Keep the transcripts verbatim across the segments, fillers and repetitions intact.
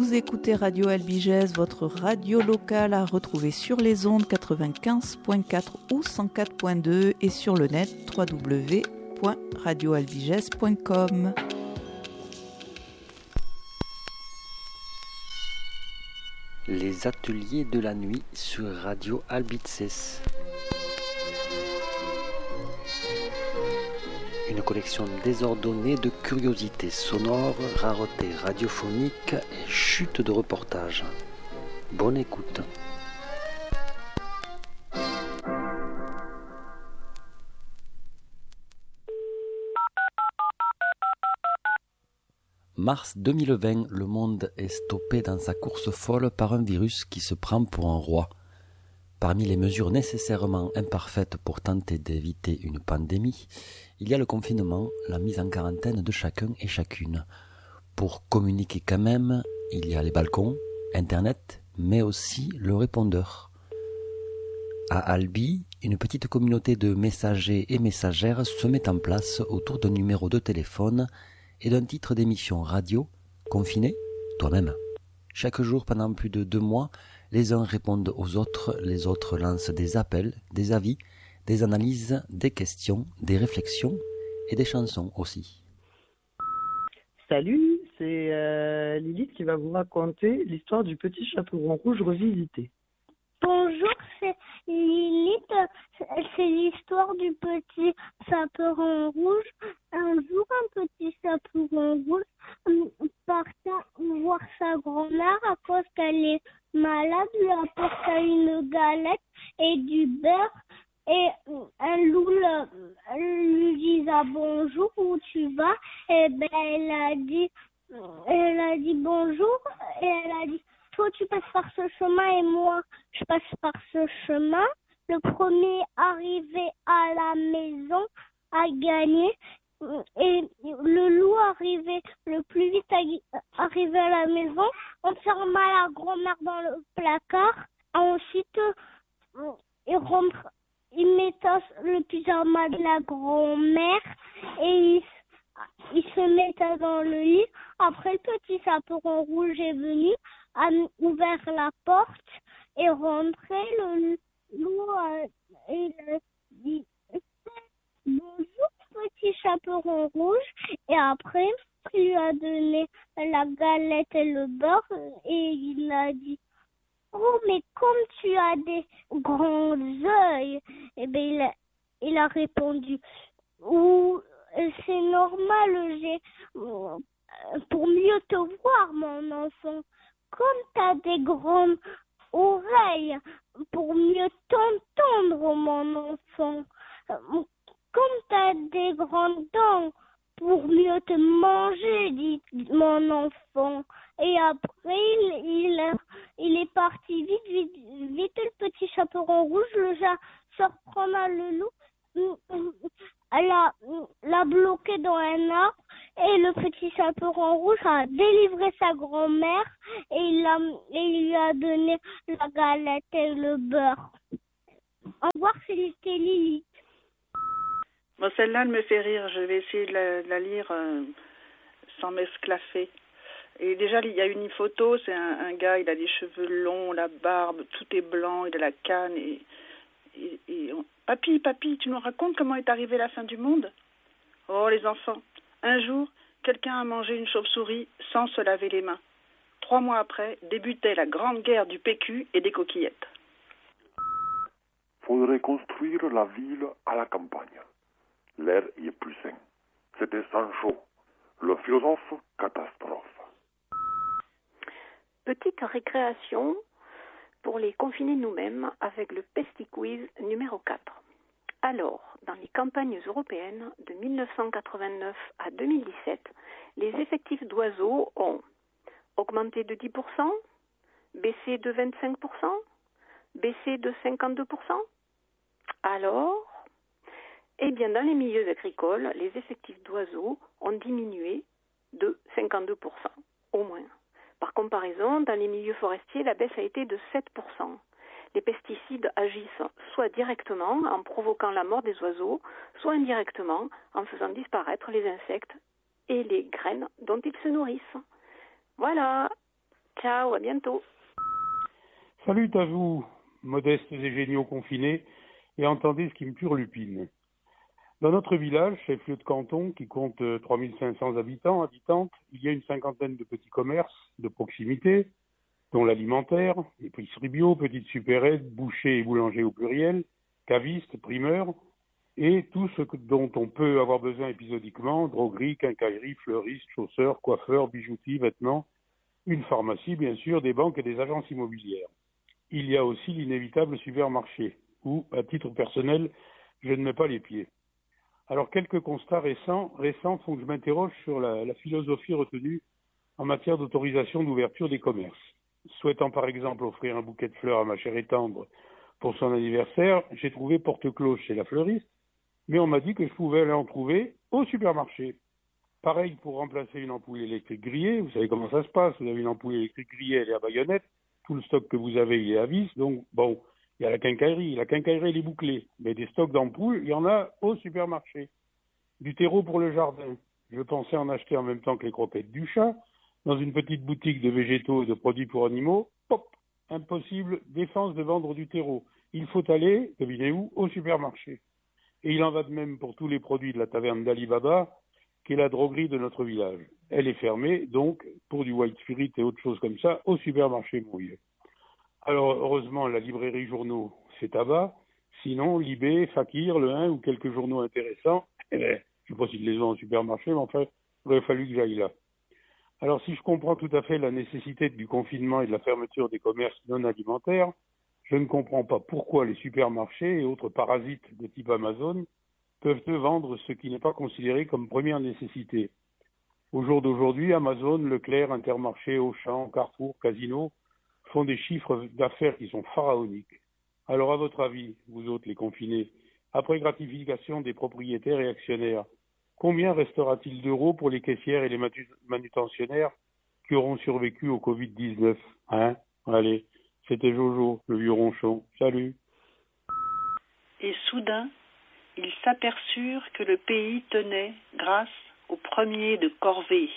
Vous écoutez Radio Albigès, votre radio locale à retrouver sur les ondes quatre-vingt-quinze point quatre ou cent quatre point deux et sur le net w w w point radio albigès point com. Les ateliers de la nuit sur Radio Albigès. Une collection désordonnée de curiosités sonores, raretés radiophoniques et chutes de reportages. Bonne écoute. Mars deux mille vingt, le monde est stoppé dans sa course folle par un virus qui se prend pour un roi. Parmi les mesures nécessairement imparfaites pour tenter d'éviter une pandémie, il y a le confinement, la mise en quarantaine de chacun et chacune. Pour communiquer quand même, il y a les balcons, Internet, mais aussi le répondeur. À Albi, une petite communauté de messagers et messagères se met en place autour d'un numéro de téléphone et d'un titre d'émission radio, Confiné, toi-même. Chaque jour pendant plus de deux mois, les uns répondent aux autres, les autres lancent des appels, des avis, des analyses, des questions, des réflexions et des chansons aussi. Salut, c'est euh, Lilith qui va vous raconter l'histoire du petit chaperon rouge revisité. Bonjour, c'est Lilith, c'est l'histoire du petit chaperon rouge. Un jour, un petit chaperon rouge partait voir sa grand-mère à cause qu'elle est malade, lui apporta une galette et du beurre. Et un loup lui disait bonjour, où tu vas? Et ben elle a dit, elle a dit bonjour et elle a dit toi tu passes par ce chemin et moi je passe par ce chemin. Le premier arrivé à la maison a gagné et le loup arrivé le plus vite à arrivé à la maison. On ferma la grand-mère dans le placard. Ensuite il rentre. Il mettait le pyjama de la grand-mère et il, il se mettait dans le lit. Après, le petit chaperon rouge est venu, a ouvert la porte et rentré. Le loup a dit bonjour petit chaperon rouge et après il lui a donné la galette et le beurre et il a dit oh, mais comme tu as des grands yeux, eh bien, il a, il a répondu, ou c'est normal, j'ai, pour mieux te voir, mon enfant, comme tu as des grandes oreilles, pour mieux t'entendre, mon enfant, comme tu as des grandes dents, pour mieux te manger, dit mon enfant. Et après, il, il, il est parti vite, vite, vite, le petit chaperon rouge, le surprenant le loup, l'a, l'a bloqué dans un arbre, et le petit chaperon rouge a délivré sa grand-mère, et il, a, et il lui a donné la galette et le beurre. Au revoir, c'était Lilith. Bon, celle-là, elle me fait rire. Je vais essayer de la, de la lire euh, sans m'esclaffer. Et déjà, il y a une photo, c'est un, un gars, il a des cheveux longs, la barbe, tout est blanc, il a la canne. Et, et, et on... Papy, papy, tu nous racontes comment est arrivée la fin du monde? Oh, les enfants, un jour, quelqu'un a mangé une chauve-souris sans se laver les mains. Trois mois après, débutait la grande guerre du P Q et des coquillettes. Faudrait construire la ville à la campagne. L'air y est plus sain. C'était Sancho, le philosophe catastrophe. Petite récréation pour les confiner nous-mêmes avec le Pesti-Quiz numéro quatre. Alors, dans les campagnes européennes de mille neuf cent quatre-vingt-neuf à deux mille dix-sept, les effectifs d'oiseaux ont augmenté de dix pour cent, baissé de vingt-cinq pour cent, baissé de cinquante-deux pour cent. Alors, eh bien, dans les milieux agricoles, les effectifs d'oiseaux ont diminué de cinquante-deux pour cent, au moins. Par comparaison, dans les milieux forestiers, la baisse a été de sept pour cent. Les pesticides agissent soit directement en provoquant la mort des oiseaux, soit indirectement en faisant disparaître les insectes et les graines dont ils se nourrissent. Voilà. Ciao, à bientôt. Salut à vous, modestes et géniaux confinés, et entendez ce qui me turlupine. Dans notre village, chef-lieu de canton, qui compte trois mille cinq cents habitants, habitantes, il y a une cinquantaine de petits commerces de proximité, dont l'alimentaire, épicerie bio, petites supérettes, bouchers et boulangers au pluriel, cavistes, primeurs, et tout ce dont on peut avoir besoin épisodiquement, droguerie, quincaillerie, fleuriste, chausseurs, coiffeurs, bijouterie, vêtements, une pharmacie, bien sûr, des banques et des agences immobilières. Il y a aussi l'inévitable supermarché, où, à titre personnel, je ne mets pas les pieds. Alors, quelques constats récents, récents font que je m'interroge sur la, la philosophie retenue en matière d'autorisation d'ouverture des commerces. Souhaitant par exemple offrir un bouquet de fleurs à ma chère et tendre pour son anniversaire, j'ai trouvé porte-cloche chez la fleuriste, mais on m'a dit que je pouvais aller en trouver au supermarché. Pareil pour remplacer une ampoule électrique grillée, vous savez comment ça se passe, vous avez une ampoule électrique grillée, elle est à baïonnette, tout le stock que vous avez, il est à vis, donc bon, il y a la quincaillerie, la quincaillerie elle est bouclée, mais des stocks d'ampoules, il y en a au supermarché. Du terreau pour le jardin, je pensais en acheter en même temps que les croquettes du chat, dans une petite boutique de végétaux et de produits pour animaux, pop, impossible, défense de vendre du terreau. Il faut aller, devinez où, au supermarché. Et il en va de même pour tous les produits de la taverne d'Ali Baba, qui est la droguerie de notre village. Elle est fermée, donc, pour du white spirit et autres choses comme ça, au supermarché mouillé. Alors, heureusement, la librairie journaux, c'est tabac. Sinon, Libé, Fakir, Le un ou quelques journaux intéressants, eh bien, je ne sais pas s'ils les ont au supermarché, mais enfin, il aurait fallu que j'aille là. Alors, si je comprends tout à fait la nécessité du confinement et de la fermeture des commerces non alimentaires, je ne comprends pas pourquoi les supermarchés et autres parasites de type Amazon peuvent vendre ce qui n'est pas considéré comme première nécessité. Au jour d'aujourd'hui, Amazon, Leclerc, Intermarché, Auchan, Carrefour, Casino font des chiffres d'affaires qui sont pharaoniques. Alors, à votre avis, vous autres les confinés, après gratification des propriétaires et actionnaires, combien restera-t-il d'euros pour les caissières et les manutentionnaires qui auront survécu au covid dix-neuf? Hein? Allez, c'était Jojo, le vieux ronchon. Salut. Et soudain, ils s'aperçurent que le pays tenait grâce au premier de corvée.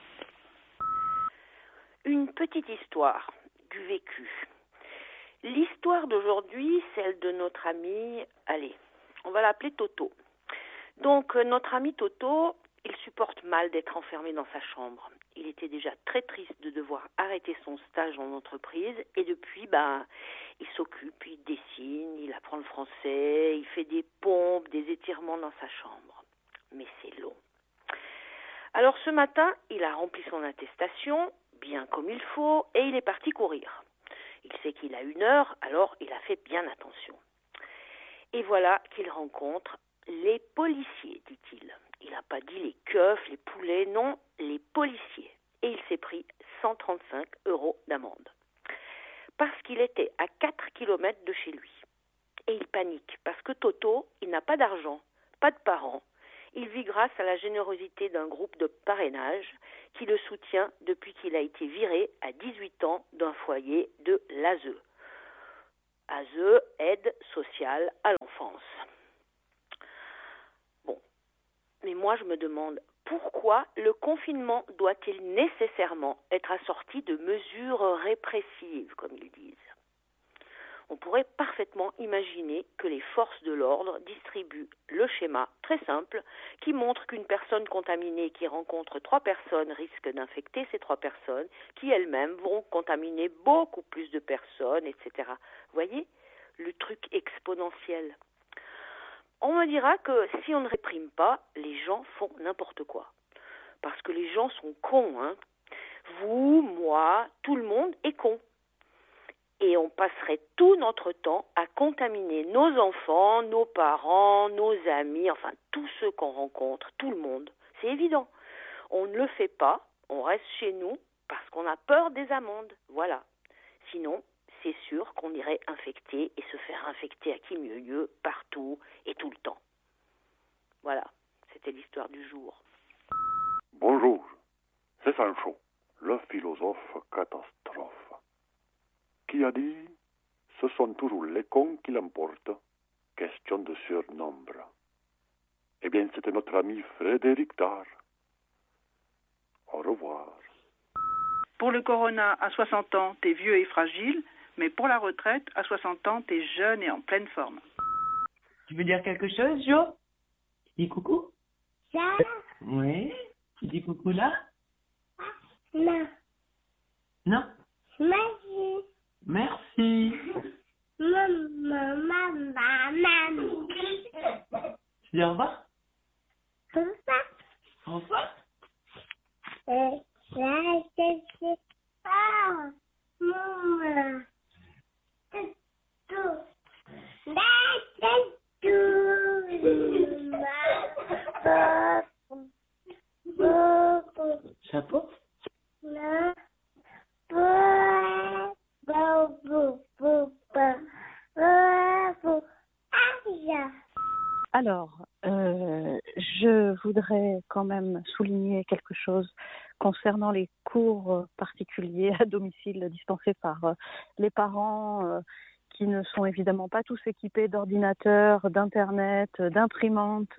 Une petite histoire du vécu. L'histoire d'aujourd'hui, celle de notre ami, allez, on va l'appeler Toto. Donc, notre ami Toto, il supporte mal d'être enfermé dans sa chambre. Il était déjà très triste de devoir arrêter son stage en entreprise et depuis, ben, il s'occupe, il dessine, il apprend le français, il fait des pompes, des étirements dans sa chambre. Mais c'est long. Alors ce matin, il a rempli son attestation, bien comme il faut, et il est parti courir. Il sait qu'il a une heure, alors il a fait bien attention. Et voilà qu'il rencontre les policiers, dit-il. Il n'a pas dit les keufs, les poulets, non, les policiers. Et il s'est pris cent trente-cinq euros d'amende. Parce qu'il était à quatre kilomètres de chez lui. Et il panique, parce que Toto, il n'a pas d'argent, pas de parents. Il vit grâce à la générosité d'un groupe de parrainage qui le soutient depuis qu'il a été viré à dix-huit ans d'un foyer de l'A S E. A S E, aide sociale à l'enfance. Bon, mais moi je me demande, pourquoi le confinement doit-il nécessairement être assorti de mesures répressives, comme ils disent ? On pourrait parfaitement imaginer que les forces de l'ordre distribuent le schéma très simple qui montre qu'une personne contaminée qui rencontre trois personnes risque d'infecter ces trois personnes qui elles-mêmes vont contaminer beaucoup plus de personnes, et cetera. Voyez, le truc exponentiel. On me dira que si on ne réprime pas, les gens font n'importe quoi. Parce que les gens sont cons, hein. Vous, moi, tout le monde est con. Et on passerait tout notre temps à contaminer nos enfants, nos parents, nos amis, enfin tous ceux qu'on rencontre, tout le monde. C'est évident. On ne le fait pas, on reste chez nous parce qu'on a peur des amendes. Voilà. Sinon, c'est sûr qu'on irait infecter et se faire infecter à qui mieux mieux, partout et tout le temps. Voilà, c'était l'histoire du jour. Bonjour, c'est Sancho, le philosophe catastrophe. Qui a dit « Ce sont toujours les cons qui l'emportent ». Question de surnombre. Eh bien, c'était notre ami Frédéric Dard. Au revoir. Pour le corona, à soixante ans, t'es vieux et fragile, mais pour la retraite, à soixante ans, t'es jeune et en pleine forme. Tu veux dire quelque chose, Jo? Tu dis coucou? Ça? Oui. Tu dis coucou là? Non. Non? Merci. Merci. Maman, maman, maman. Tu dis au revoir? Au revoir. Au revoir. Euh, là, c'est c'est ah, maman. C'est tout. Là, c'est tout. Maman. Chapeau? Non. Bou, bou, bou, bou, bou, bou. Aïe. Alors, euh, je voudrais quand même souligner quelque chose concernant les cours particuliers à domicile dispensés par euh, les parents euh, qui ne sont évidemment pas tous équipés d'ordinateurs, d'internet, d'imprimantes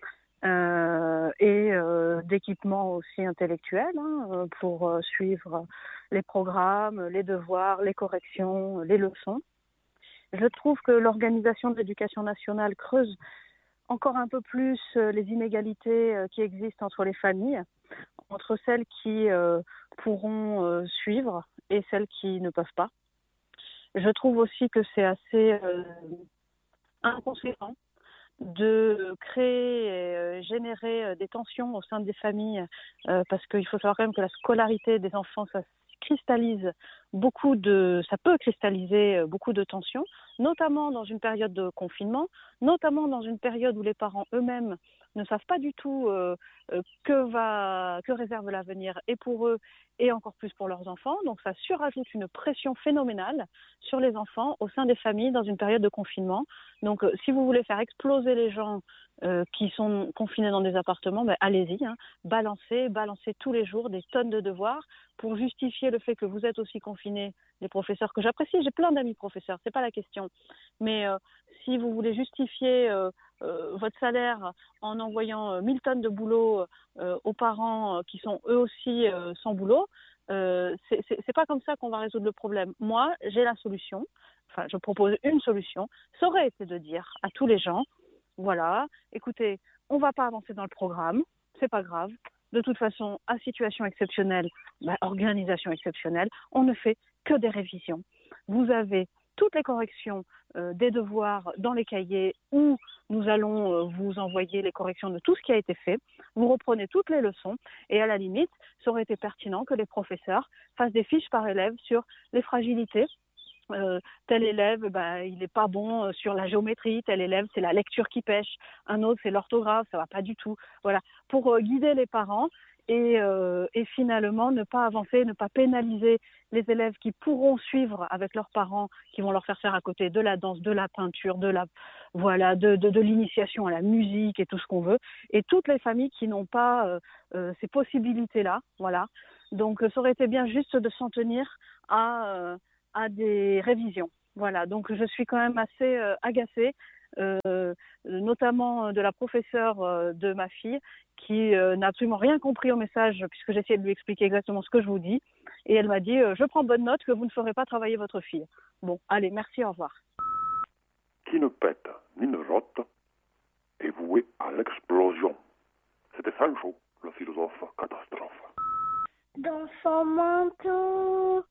euh, et euh, d'équipements aussi intellectuels hein, pour euh, suivre les programmes, les devoirs, les corrections, les leçons. Je trouve que l'organisation de l'éducation nationale creuse encore un peu plus les inégalités qui existent entre les familles, entre celles qui euh, pourront euh, suivre et celles qui ne peuvent pas. Je trouve aussi que c'est assez euh, inconséquent de créer et euh, générer des tensions au sein des familles euh, parce qu'il faut savoir quand même que la scolarité des enfants, ça cristallise beaucoup de, ça peut cristalliser beaucoup de tensions, notamment dans une période de confinement, notamment dans une période où les parents eux-mêmes ne savent pas du tout euh, euh, que va, que réserve l'avenir et pour eux et encore plus pour leurs enfants. Donc ça surajoute une pression phénoménale sur les enfants au sein des familles dans une période de confinement. Donc euh, si vous voulez faire exploser les gens euh, qui sont confinés dans des appartements, ben, allez-y, hein, balancez, balancez tous les jours des tonnes de devoirs pour justifier le fait que vous êtes aussi confinés, les professeurs que j'apprécie, j'ai plein d'amis professeurs, c'est pas la question. Mais euh, si vous voulez justifier euh, euh, votre salaire en envoyant euh, mille tonnes de boulot euh, aux parents euh, qui sont eux aussi euh, sans boulot, euh, c'est, c'est, c'est pas comme ça qu'on va résoudre le problème. Moi, j'ai la solution, enfin je propose une solution, ça aurait été de dire à tous les gens, voilà, écoutez, on va pas avancer dans le programme, c'est pas grave. De toute façon, à situation exceptionnelle, bah, organisation exceptionnelle, on ne fait que des révisions. Vous avez toutes les corrections euh, des devoirs dans les cahiers où nous allons euh, vous envoyer les corrections de tout ce qui a été fait. Vous reprenez toutes les leçons et à la limite, ça aurait été pertinent que les professeurs fassent des fiches par élève sur les fragilités. Euh, tel élève, bah, il n'est pas bon euh, sur la géométrie, tel élève, c'est la lecture qui pêche, un autre, c'est l'orthographe, ça va pas du tout. Voilà, pour euh, guider les parents et, euh, et finalement ne pas avancer, ne pas pénaliser les élèves qui pourront suivre avec leurs parents, qui vont leur faire faire à côté de la danse, de la peinture, de la, voilà, de, de, de l'initiation à la musique et tout ce qu'on veut, et toutes les familles qui n'ont pas euh, euh, ces possibilités-là, voilà. Donc, ça aurait été bien juste de s'en tenir à euh, à des révisions. Voilà, donc je suis quand même assez euh, agacée, euh, notamment de la professeure euh, de ma fille qui euh, n'a absolument rien compris au message puisque j'ai essayé de lui expliquer exactement ce que je vous dis et elle m'a dit euh, « je prends bonne note que vous ne ferez pas travailler votre fille ». Bon, allez, merci, au revoir. Qui ne pète ni ne rote est voué à l'explosion. C'était Sancho, le philosophe catastrophe. Dans son manteau,